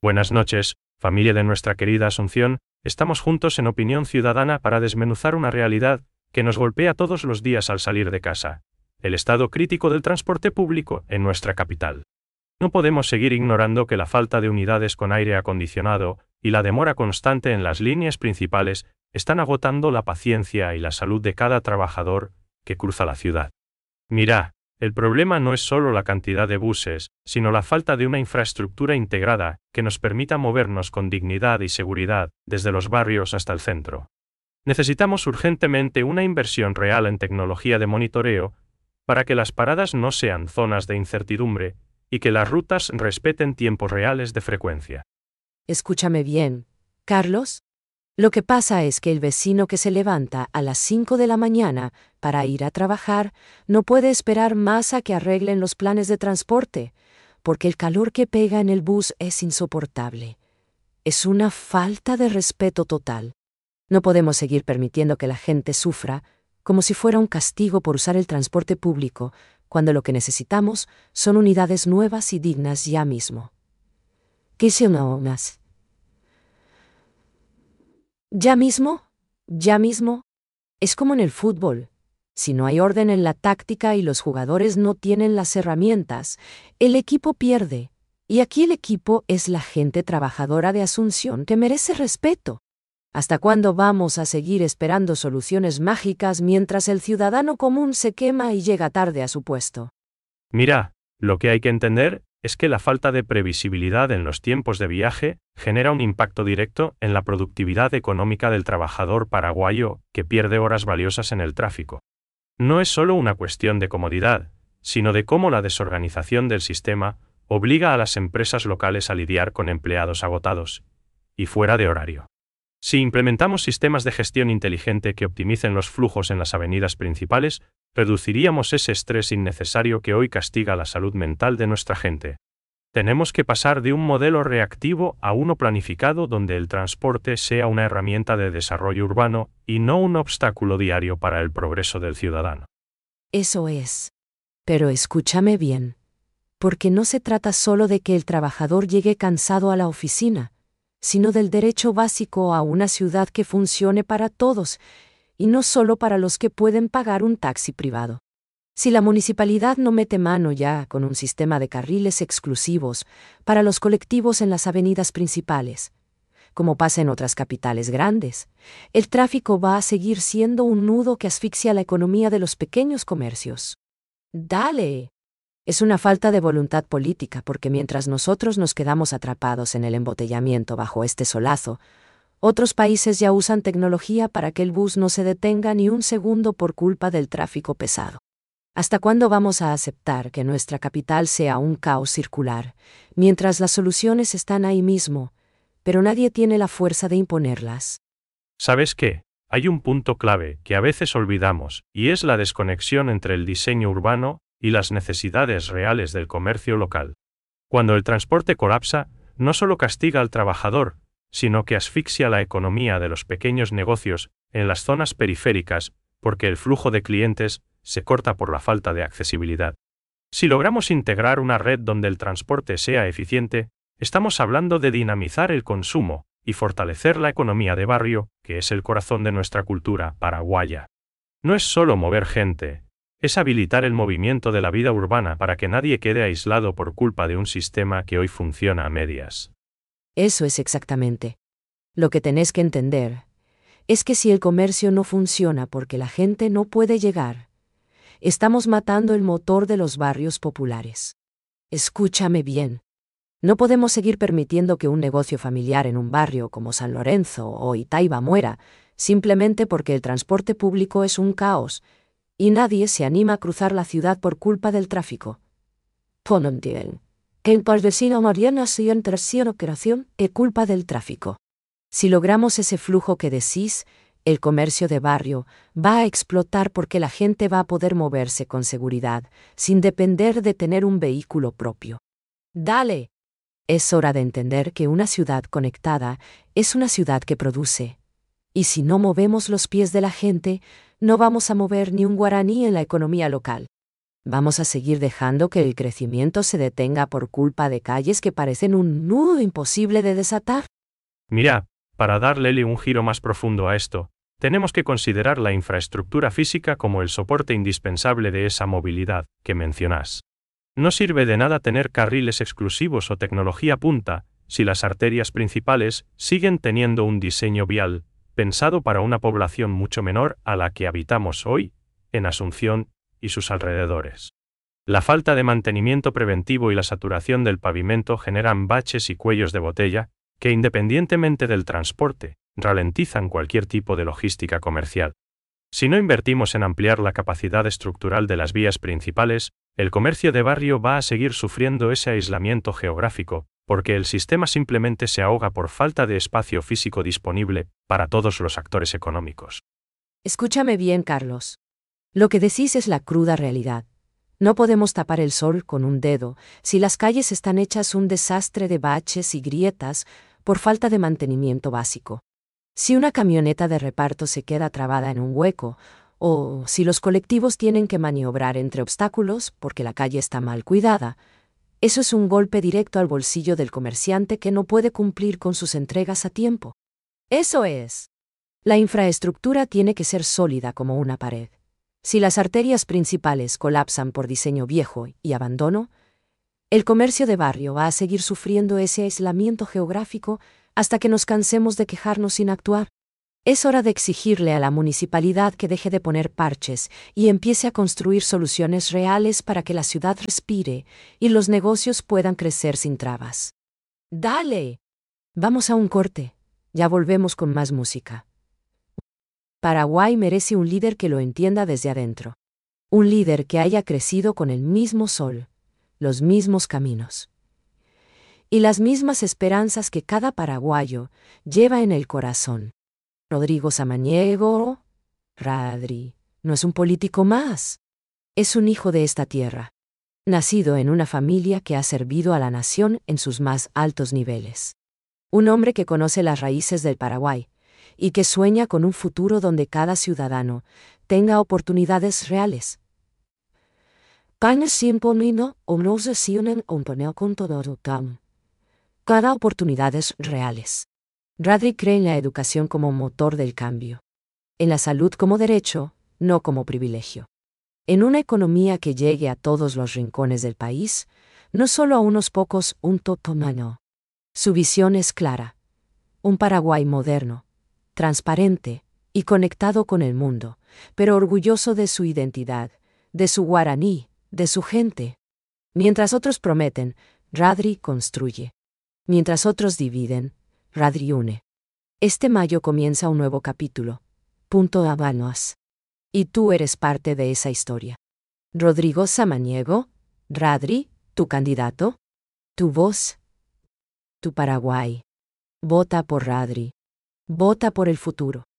Buenas noches, familia de nuestra querida Asunción, estamos juntos en Opinión Ciudadana para desmenuzar una realidad que nos golpea todos los días al salir de casa: el estado crítico del transporte público en nuestra capital. No podemos seguir ignorando que la falta de unidades con aire acondicionado y la demora constante en las líneas principales están agotando la paciencia y la salud de cada trabajador que cruza la ciudad. Mira, el problema no es solo la cantidad de buses, sino la falta de una infraestructura integrada que nos permita movernos con dignidad y seguridad desde los barrios hasta el centro. Necesitamos urgentemente una inversión real en tecnología de monitoreo para que las paradas no sean zonas de incertidumbre y que las rutas respeten tiempos reales de frecuencia. Escúchame bien, Carlos. Lo que pasa es que el vecino que se levanta a las 5 de la mañana para ir a trabajar no puede esperar más a que arreglen los planes de transporte, porque el calor que pega en el bus es insoportable. Es una falta de respeto total. No podemos seguir permitiendo que la gente sufra como si fuera un castigo por usar el transporte público, cuando lo que necesitamos son unidades nuevas y dignas ya mismo. ¿Qué si no más? ¿Ya mismo? ¿Ya mismo? Es como en el fútbol. Si no hay orden en la táctica y los jugadores no tienen las herramientas, el equipo pierde. Y aquí el equipo es la gente trabajadora de Asunción que merece respeto. ¿Hasta cuándo vamos a seguir esperando soluciones mágicas mientras el ciudadano común se quema y llega tarde a su puesto? Mira, lo que hay que entender es que la falta de previsibilidad en los tiempos de viaje genera un impacto directo en la productividad económica del trabajador paraguayo que pierde horas valiosas en el tráfico. No es solo una cuestión de comodidad, sino de cómo la desorganización del sistema obliga a las empresas locales a lidiar con empleados agotados y fuera de horario. Si implementamos sistemas de gestión inteligente que optimicen los flujos en las avenidas principales, reduciríamos ese estrés innecesario que hoy castiga la salud mental de nuestra gente. Tenemos que pasar de un modelo reactivo a uno planificado donde el transporte sea una herramienta de desarrollo urbano y no un obstáculo diario para el progreso del ciudadano. Eso es. Pero escúchame bien. Porque no se trata solo de que el trabajador llegue cansado a la oficina, sino del derecho básico a una ciudad que funcione para todos, y no solo para los que pueden pagar un taxi privado. Si la municipalidad no mete mano ya con un sistema de carriles exclusivos para los colectivos en las avenidas principales, como pasa en otras capitales grandes, el tráfico va a seguir siendo un nudo que asfixia la economía de los pequeños comercios. ¡Dale! Es una falta de voluntad política porque mientras nosotros nos quedamos atrapados en el embotellamiento bajo este solazo, otros países ya usan tecnología para que el bus no se detenga ni un segundo por culpa del tráfico pesado. ¿Hasta cuándo vamos a aceptar que nuestra capital sea un caos circular, mientras las soluciones están ahí mismo, pero nadie tiene la fuerza de imponerlas? ¿Sabes qué? Hay un punto clave que a veces olvidamos, y es la desconexión entre el diseño urbano y las necesidades reales del comercio local. Cuando el transporte colapsa, no solo castiga al trabajador, sino que asfixia la economía de los pequeños negocios en las zonas periféricas, porque el flujo de clientes se corta por la falta de accesibilidad. Si logramos integrar una red donde el transporte sea eficiente, estamos hablando de dinamizar el consumo y fortalecer la economía de barrio, que es el corazón de nuestra cultura paraguaya. No es solo mover gente, es habilitar el movimiento de la vida urbana para que nadie quede aislado por culpa de un sistema que hoy funciona a medias. Eso es exactamente. Lo que tenés que entender es que si el comercio no funciona porque la gente no puede llegar, estamos matando el motor de los barrios populares. Escúchame bien. No podemos seguir permitiendo que un negocio familiar en un barrio como San Lorenzo o Itaiba muera, simplemente porque el transporte público es un caos y nadie se anima a cruzar la ciudad por culpa del tráfico. Ponondien. El vecino Mariana sigue en tercera operación es culpa del tráfico. Si logramos ese flujo que decís, el comercio de barrio va a explotar porque la gente va a poder moverse con seguridad, sin depender de tener un vehículo propio. ¡Dale! Es hora de entender que una ciudad conectada es una ciudad que produce. Y si no movemos los pies de la gente, no vamos a mover ni un guaraní en la economía local. ¿Vamos a seguir dejando que el crecimiento se detenga por culpa de calles que parecen un nudo imposible de desatar? Mira, para darle un giro más profundo a esto, tenemos que considerar la infraestructura física como el soporte indispensable de esa movilidad que mencionas. No sirve de nada tener carriles exclusivos o tecnología punta, si las arterias principales siguen teniendo un diseño vial, pensado para una población mucho menor a la que habitamos hoy, en Asunción y sus alrededores. La falta de mantenimiento preventivo y la saturación del pavimento generan baches y cuellos de botella, que independientemente del transporte, ralentizan cualquier tipo de logística comercial. Si no invertimos en ampliar la capacidad estructural de las vías principales, el comercio de barrio va a seguir sufriendo ese aislamiento geográfico, porque el sistema simplemente se ahoga por falta de espacio físico disponible para todos los actores económicos. Escúchame bien, Carlos. Lo que decís es la cruda realidad. No podemos tapar el sol con un dedo si las calles están hechas un desastre de baches y grietas por falta de mantenimiento básico. Si una camioneta de reparto se queda trabada en un hueco, o si los colectivos tienen que maniobrar entre obstáculos porque la calle está mal cuidada, eso es un golpe directo al bolsillo del comerciante que no puede cumplir con sus entregas a tiempo. Eso es. La infraestructura tiene que ser sólida como una pared. Si las arterias principales colapsan por diseño viejo y abandono, el comercio de barrio va a seguir sufriendo ese aislamiento geográfico hasta que nos cansemos de quejarnos sin actuar. Es hora de exigirle a la municipalidad que deje de poner parches y empiece a construir soluciones reales para que la ciudad respire y los negocios puedan crecer sin trabas. ¡Dale! Vamos a un corte. Ya volvemos con más música. Paraguay merece un líder que lo entienda desde adentro. Un líder que haya crecido con el mismo sol, los mismos caminos y las mismas esperanzas que cada paraguayo lleva en el corazón. Rodrigo Samaniego, Radri, no es un político más. Es un hijo de esta tierra, nacido en una familia que ha servido a la nación en sus más altos niveles. Un hombre que conoce las raíces del Paraguay y que sueña con un futuro donde cada ciudadano tenga oportunidades reales. Cada oportunidades reales. Radri cree en la educación como motor del cambio. En la salud como derecho, no como privilegio. En una economía que llegue a todos los rincones del país, no solo a unos pocos, un totomano. Su visión es clara. Un Paraguay moderno, transparente y conectado con el mundo, pero orgulloso de su identidad, de su guaraní, de su gente. Mientras otros prometen, Radri construye. Mientras otros dividen, Radri une. Este mayo comienza un nuevo capítulo. Punto Habanos. Y tú eres parte de esa historia. Rodrigo Samaniego, Radri, tu candidato, tu voz, tu Paraguay. Vota por Radri. Vota por el futuro.